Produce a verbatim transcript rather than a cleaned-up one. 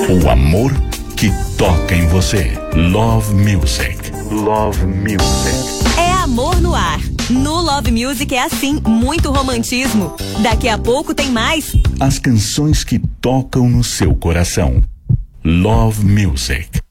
O amor que toca em você. Love Music. Love Music. É amor no ar. No Love Music é assim, muito romantismo. Daqui a pouco tem mais. As canções que tocam no seu coração. Love Music.